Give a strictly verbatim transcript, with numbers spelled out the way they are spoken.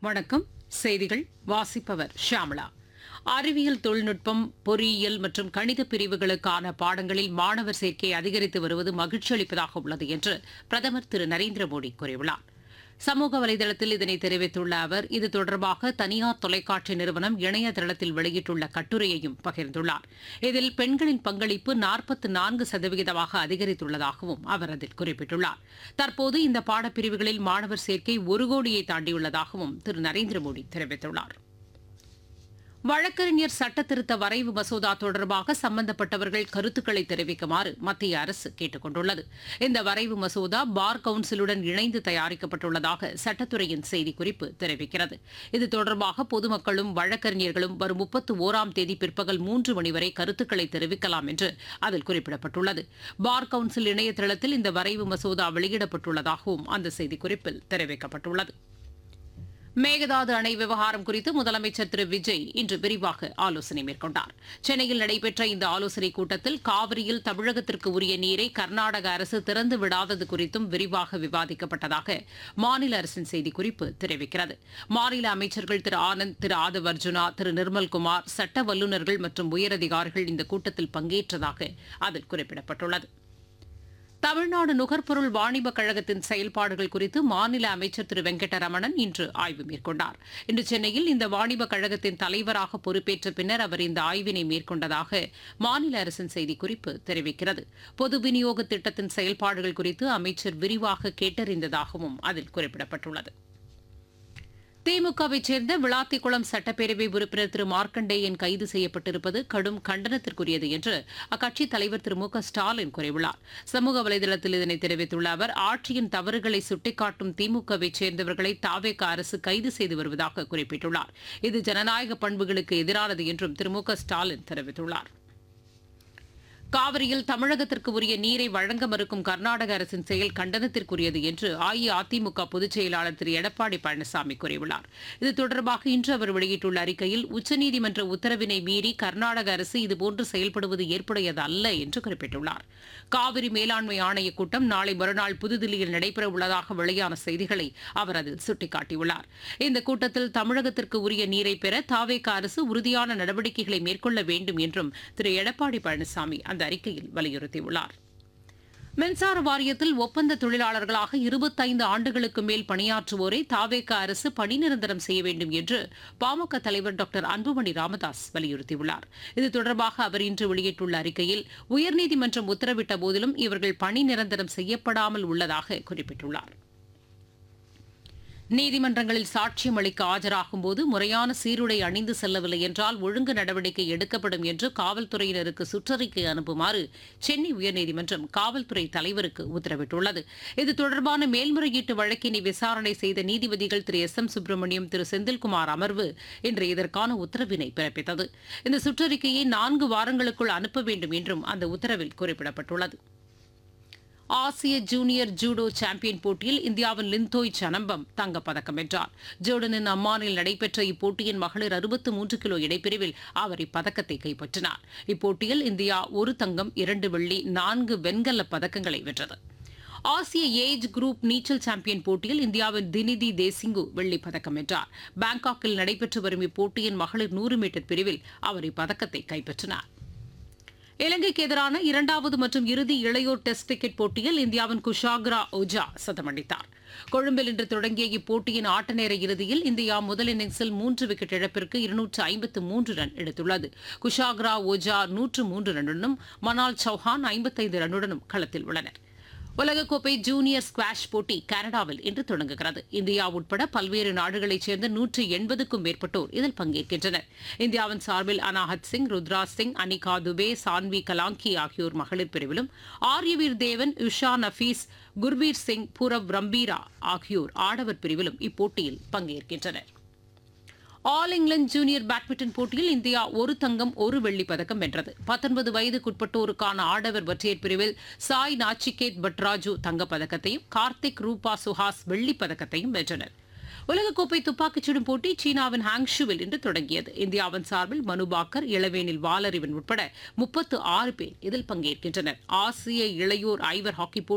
வணக்கம். செய்திகள் வாசிப்பவர் ஷியாமளா. அறிவியல் தொழில்நுட்பம், பொறியியல் மற்றும் கணித பிரிவுகளுக்கான பாடங்களில் மாணவர் சேர்க்கை அதிகரித்து வருவது மகிழ்ச்சி அளிப்பதாக உள்ளது என்று பிரதமர் திரு நரேந்திர மோடி கூறியுள்ளார். சமூக வலைதளத்தில் இதனை தெரிவித்துள்ள அவர், இது தொடர்பாக தனியார் தொலைக்காட்சி நிறுவனம் இணையதளத்தில் வெளியிட்டுள்ள கட்டுரையையும் பகிர்ந்துள்ளார். இதில் பெண்களின் பங்களிப்பு நாற்பத்தி நான்கு சதவீதமாக அதிகரித்துள்ளதாகவும் அவர் அதில் குறிப்பிட்டுள்ளார். தற்போது இந்த பாடப்பிரிவுகளில் மாணவர் சேர்க்கை ஒரு கோடியை தாண்டியுள்ளதாகவும் திரு நரேந்திர மோடி தெரிவித்துள்ளார். வழக்கறிஞர் சட்டத்திருத்த வரைவு மசோதா தொடர்பாக சம்பந்தப்பட்டவர்கள் கருத்துக்களை தெரிவிக்குமாறு மத்திய அரசு கேட்டுக் கொண்டுள்ளது. இந்த வரைவு மசோதா பார் கவுன்சிலுடன் இணைந்து தயாரிக்கப்பட்டுள்ளதாக சட்டத்துறையின் செய்திக்குறிப்பு தெரிவிக்கிறது. இது தொடர்பாக பொதுமக்களும் வழக்கறிஞர்களும் வரும் முப்பத்தி ஓராம் தேதி பிற்பகல் மூன்று மணி வரை கருத்துக்களை தெரிவிக்கலாம் என்று அதில் குறிப்பிடப்பட்டுள்ளது. பார் கவுன்சில் இணையதளத்தில் இந்த வரைவு மசோதா வெளியிடப்பட்டுள்ளதாகவும் அந்த செய்திக்குறிப்பில் தெரிவிக்கப்பட்டுள்ளது. மேகதாது அணை விவகாரம் குறித்து முதலமைச்சர் திரு விஜய் இன்று விரிவாக ஆலோசனை மேற்கொண்டார். சென்னையில் நடைபெற்ற இந்த ஆலோசனைக் கூட்டத்தில் காவிரியில் தமிழகத்திற்கு உரிய நீரை கர்நாடக அரசு திறந்து விடாதது குறித்தும் விரிவாக விவாதிக்கப்பட்டதாக மாநில அரசின் செய்திக்குறிப்பு தெரிவிக்கிறது. மாநில அமைச்சர்கள் திரு ஆனந்த், திரு ஆதவ் அர்ஜுனா, திரு நிர்மல்குமார், சட்ட வல்லுநர்கள் மற்றும் உயரதிகாரிகள் இந்த கூட்டத்தில் பங்கேற்றதாக அதில் குறிப்பிடப்பட்டுள்ளது. தமிழ்நாடு நுகர்பொருள் வாணிபக் கழகத்தின் செயல்பாடுகள் குறித்து மாநில அமைச்சர் திரு வெங்கடரமணன் இன்று ஆய்வு மேற்கொண்டார். இன்று சென்னையில் இந்த வாணிபக் கழகத்தின் தலைவராக பொறுப்பேற்ற பின்னர் அவர் இந்த ஆய்வினை மேற்கொண்டதாக மாநில அரசின் செய்திக்குறிப்பு தெரிவிக்கிறது. பொது விநியோக திட்டத்தின் செயல்பாடுகள் குறித்து அமைச்சர் விரிவாக கேட்டறிந்ததாகவும் அதில் குறிப்பிடப்பட்டுள்ளது. திமுகவைச் சேர்ந்த விளாத்திக்குளம் சட்டப்பேரவை உறுப்பினர் திரு மார்க்கண்டேயன் கைது செய்யப்பட்டிருப்பது கடும் கண்டனத்திற்குரியது என்று அக்கட்சித் தலைவர் திரு மு க ஸ்டாலின் கூறியுள்ளார். சமூக வலைதளத்தில் இதனை தெரிவித்துள்ள அவர், ஆட்சியின் தவறுகளை சுட்டிக்காட்டும் திமுகவைச் சேர்ந்தவர்களை தாவேக அரசு கைது செய்து வருவதாக குறிப்பிட்டுள்ளார். இது ஜனநாயக பண்புகளுக்கு எதிரானது என்றும் திரு மு க ஸ்டாலின் தெரிவித்துள்ளார். காவிரியில் தமிழகத்திற்கு உரிய நீரை வழங்க மறுக்கும் கர்நாடக அரசின் செயல் கண்டனத்திற்குரியது என்று அஇஅதிமுக பொதுச் செயலாளர் திரு எடப்பாடி பழனிசாமி கூறியுள்ளார். இது தொடர்பாக இன்று அவர் வெளியிட்டுள்ள அறிக்கையில், உச்சநீதிமன்ற உத்தரவினை மீறி கர்நாடக அரசு இதுபோன்று செயல்படுவது ஏற்புடையது அல்ல என்று குறிப்பிட்டுள்ளார். காவிரி மேலாண்மை ஆணையக் கூட்டம் நாளை மறுநாள் புதுதில்லியில் நடைபெறவுள்ளதாக வெளியான செய்திகளை அவர் அதில் சுட்டிக்காட்டியுள்ளார். இந்த கூட்டத்தில் தமிழகத்திற்கு உரிய நீரை பெற தாவேக அரசு உறுதியான நடவடிக்கைகளை மேற்கொள்ள வேண்டும் என்றும் திரு எடப்பாடி பழனிசாமி அந்த அறிக்கையில் வலியுறுத்தியுள்ளார். மின்சார வாரியத்தில் ஒப்பந்த தொழிலாளர்களாக இருபத்தைந்து ஆண்டுகளுக்கு மேல் பணியாற்றுவோரை தாவேக அரசு பணி நிரந்தரம் செய்ய வேண்டும் என்று பாமக தலைவர் டாக்டர் அன்புமணி ராமதாஸ் வலியுறுத்தியுள்ளார். இது தொடர்பாக அவர் இன்று வெளியிட்டுள்ள அறிக்கையில், உயர்நீதிமன்றம் உத்தரவிட்ட போதிலும் இவர்கள் பணி நிரந்தரம் செய்யப்படாமல் உள்ளதாக குறிப்பிட்டுள்ளார். நீதிமன்றங்களில் சாட்சியம் அளிக்க ஆஜராகும் போது முறையான சீருடை அணிந்து செல்லவில்லை என்றால் ஒழுங்கு நடவடிக்கை எடுக்கப்படும் என்று காவல்துறையினருக்கு சுற்றறிக்கை அனுப்புமாறு சென்னை உயர்நீதிமன்றம் காவல்துறை தலைவருக்கு உத்தரவிட்டுள்ளது. இது தொடர்பான மேல்முறையீட்டு வழக்கினை விசாரணை செய்த நீதிபதிகள் திரு எஸ் எம் சுப்பிரமணியம், திரு செந்தில்குமார் அமர்வு இன்று இதற்கான உத்தரவினை பிறப்பித்தது. இந்த சுற்றறிக்கையை நான்கு வாரங்களுக்குள் அனுப்ப வேண்டும் என்றும் அந்த உத்தரவில் குறிப்பிடப்பட்டுள்ளது. ஆசிய ஜூனியர் ஜூடோ சாம்பியன் போட்டியில் இந்தியாவின் லிந்தோய் சனம்பம் தங்கப்பதக்கம் வென்றார். ஜோர்டனின் அம்மானில் நடைபெற்ற இப்போட்டியின் மகளிர் அறுபத்து மூன்று கிலோ இடைப்பிரிவில் அவர் இப்பதக்கத்தை கைப்பற்றினார். இப்போட்டியில் இந்தியா ஒரு தங்கம், இரண்டு வெள்ளி, நான்கு வெண்கலப் பதக்கங்களை வென்றது. ஆசிய ஏஜ் குரூப் நீச்சல் சாம்பியன் போட்டியில் இந்தியாவின் தினிதி தேசிங்கு வெள்ளிப் பதக்கம் வென்றார். பாங்காக்கில் நடைபெற்று வரும் இப்போட்டியின் மகளிர் நூறு மீட்டர் பிரிவில் அவர் இப்பதக்கத்தை கைப்பற்றினார். இலங்கைக்கு எதிரான இரண்டாவது மற்றும் இறுதி இளையோர் டெஸ்ட் கிரிக்கெட் போட்டியில் இந்தியாவின் குஷாக்ரா ஓஜா சதமடித்தார். கொழும்பில் இன்று தொடங்கிய இப்போட்டியின் ஆட்ட நேர இறுதியில் இந்தியா முதல் இன்னிங்ஸில் மூன்று விக்கெட் இழப்பிற்கு இருநூற்று ஐம்பத்து மூன்று ரன் எடுத்துள்ளது. குஷாக்ரா ஓஜா நூற்று மூன்று ரன்னுடனும் மனால் சௌஹான் ஐம்பத்தைந்து ரன்னுடனும் களத்தில் உள்ளனர். உலகக்கோப்பை ஜூனியர் ஸ்குவாஷ் போட்டி கனடாவில் இன்று தொடங்குகிறது. இந்தியா உட்பட பல்வேறு நாடுகளைச் சேர்ந்த நூற்று எண்பதுக்கும் மேற்பட்டோர் இதில் பங்கேற்கின்றனர். இந்தியாவின் சார்பில் அனாஹத் சிங், ருத்ராஜ் சிங், அனிகா துபே, சான்வி கலாங்கி ஆகியோர் மகளிர் பிரிவிலும், ஆரியவீர் தேவன், உஷா நஃபீஸ், குர்பீர் சிங், பூரவ் ரம்பீரா ஆகியோர் ஆடவர் பிரிவிலும் இப்போட்டியில் பங்கேற்கின்றனர். ஆல் இங்கிலாந்து ஜூனியர் பேட்மிண்டன் போட்டியில் இந்தியா ஒரு தங்கம், ஒரு வெள்ளிப் பதக்கம் வென்றது. பத்தொன்பது வயதுக்குட்பட்டோருக்கான ஆடவர் ஒற்றையர் பிரிவில் சாய் நாச்சிகேத் பட்ராஜு தங்கப்பதக்கத்தையும், கார்த்திக் ரூபா சுஹாஸ் வெள்ளிப் பதக்கத்தையும் வென்றனர். உலகக்கோப்பை துப்பாக்கிச் சுடும் போட்டி சீனாவின் ஹாங்ஷுவில் இன்று தொடங்கியது. இந்தியாவின் சார்பில் மனுபாக்கர், இளவேனில் வாலறிவன் உட்பட முப்பத்து ஆறு பேர் இதில் பங்கேற்கின்றனர். ஆசிய இளையோர் ஐவர் ஹாக்கி